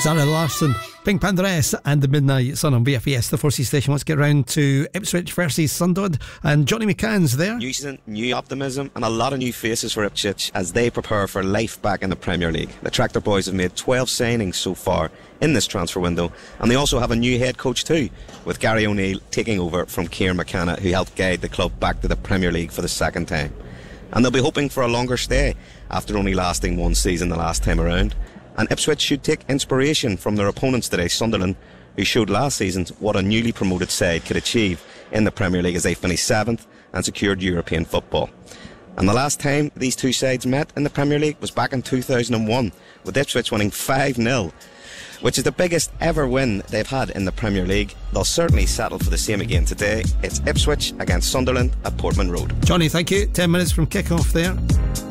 Zara Larsson, Pink Pantheress and the Midnight Sun on BFES, the 4C station. Let's get round to Ipswich versus Sunderland, and Johnny McCann's there. New season, new optimism and a lot of new faces for Ipswich as they prepare for life back in the Premier League. The Tractor Boys have made 12 signings so far in this transfer window, and they also have a new head coach too, with Gary O'Neill taking over from Kieran McKenna, who helped guide the club back to the Premier League for the second time. And they'll be hoping for a longer stay after only lasting one season the last time around. And Ipswich should take inspiration from their opponents today, Sunderland, who showed last season what a newly promoted side could achieve in the Premier League as they finished 7th and secured European football. And the last time these two sides met in the Premier League was back in 2001, with Ipswich winning 5-0, which is the biggest ever win they've had in the Premier League. They'll certainly settle for the same again today. It's Ipswich against Sunderland at Portman Road. Johnny, thank you. 10 minutes from kick-off there.